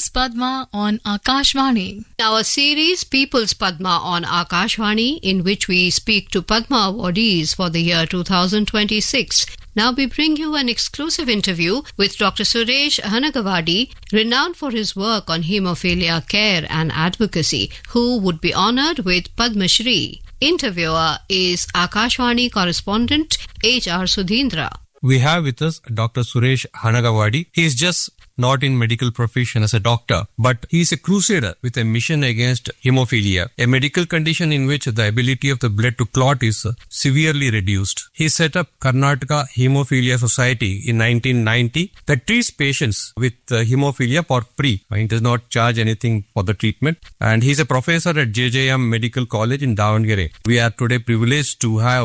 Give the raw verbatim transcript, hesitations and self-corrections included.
People's Padma on Akashvani. Our series People's Padma on Akashvani, in which we speak to Padma awardees for the year two thousand twenty-six. Now we bring you an exclusive interview with Doctor Suresh Hanagawadi, renowned for his work on haemophilia care and advocacy, who would be honoured with Padma Shri. Interviewer is Akashvani correspondent H R Sudhindra. We have with us Doctor Suresh Hanagawadi. He is just not in medical profession as a doctor, but he is a crusader with a mission against hemophilia, a medical condition in which the ability of the blood to clot is severely reduced. He set up Karnataka Hemophilia Society in nineteen ninety that treats patients with hemophilia for free. He does not charge anything for the treatment, and he is a professor at J J M Medical College in Davangere. We are today privileged to have